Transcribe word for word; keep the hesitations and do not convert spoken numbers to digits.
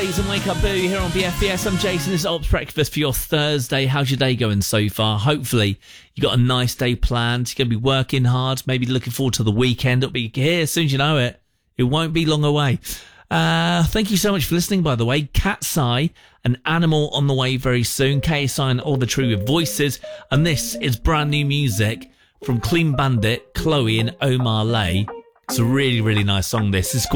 Blaze and Wake Up Boo here on B F B S. I'm Jason. This is Ops Breakfast for your Thursday. How's your day going so far? Hopefully you got a nice day planned. You're going to be working hard, maybe looking forward to the weekend. It'll be here as soon as you know it. It won't be long away. Uh, thank you so much for listening, by the way. Cat's Eye, an animal on the way very soon. K S I and All the Tree with Voices. And this is brand new music from Clean Bandit, Chloe and Omar Lay. It's a really, really nice song, this. It's